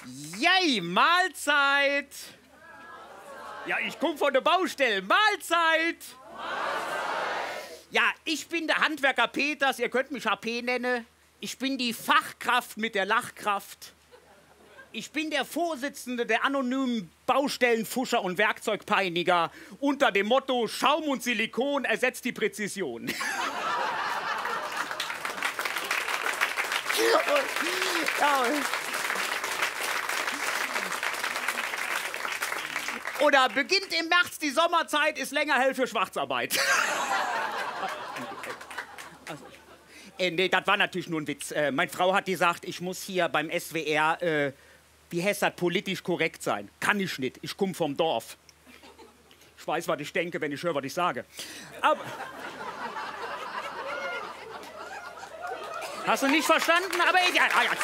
Jei, Mahlzeit! Ja, ich komm von der Baustelle. Mahlzeit! Ja, ich bin der Handwerker Peters, ihr könnt mich HP nennen. Ich bin die Fachkraft mit der Lachkraft. Ich bin der Vorsitzende der anonymen Baustellenfuscher und Werkzeugpeiniger unter dem Motto Schaum und Silikon ersetzt die Präzision. Ja. Oder beginnt im März die Sommerzeit, ist länger hell für Schwarzarbeit. Nee, das war natürlich nur ein Witz. Meine Frau hat gesagt, ich muss hier beim SWR, wie heißt das, politisch korrekt sein. Kann ich nicht, ich komme vom Dorf. Ich weiß, was ich denke, wenn ich höre, was ich sage. Aber hast du nicht verstanden? Aber ja.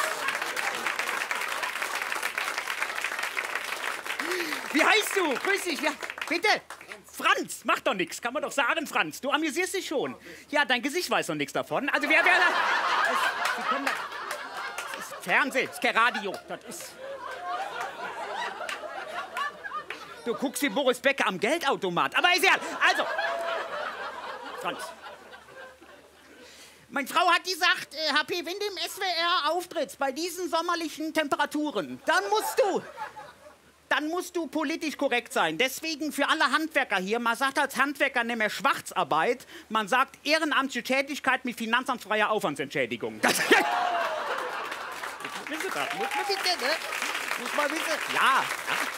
Wie heißt du? Grüß dich. Ja, bitte. Franz, mach doch nichts. Kann man doch sagen, Franz. Du amüsierst dich schon. Ja, dein Gesicht weiß noch nichts davon. Also, das ist Fernsehen, das ist kein Radio. Das ist... Du guckst wie Boris Becker am Geldautomat. Aber ist ja... Also, Franz. Meine Frau hat gesagt, HP, wenn du im SWR auftrittst, bei diesen sommerlichen Temperaturen, dann musst du politisch korrekt sein. Deswegen für alle Handwerker hier, man sagt als Handwerker nicht mehr Schwarzarbeit, man sagt ehrenamtliche Tätigkeit mit finanzamtsfreier Aufwandsentschädigung. Das muss man wissen. Ja.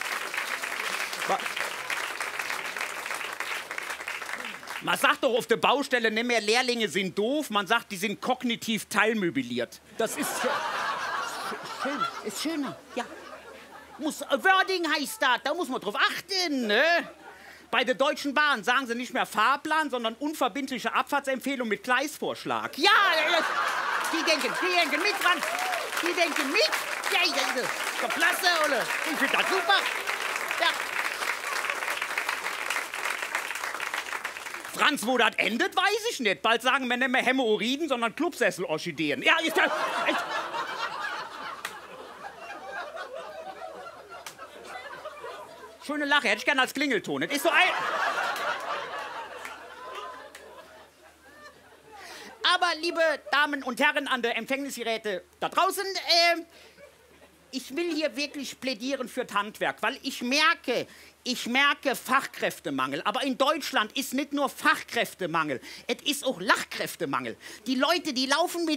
Man sagt doch auf der Baustelle nicht mehr, Lehrlinge sind doof, man sagt, die sind kognitiv teilmöbliert. Das ist schön, ist schöner, ja. Wording heißt das, da muss man drauf achten, ne? Bei der Deutschen Bahn sagen sie nicht mehr Fahrplan, sondern unverbindliche Abfahrtsempfehlung mit Gleisvorschlag. Ja, die denken mit dran. Die denken mit. Ja, das ist doch klasse, oder? Ich finde das super. Ja. Franz, wo das endet, weiß ich nicht. Bald sagen wir nicht mehr Hämorrhoiden, sondern Clubsessel-Orchideen. Ja, ist das... Schöne Lache, hätte ich gerne als Klingelton. Das ist so ein... Aber, liebe Damen und Herren an der Empfängnisgeräte da draußen, ich will hier wirklich plädieren für das Handwerk, weil ich merke Fachkräftemangel. Aber in Deutschland ist nicht nur Fachkräftemangel, es ist auch Lachkräftemangel. Die Leute, die laufen mit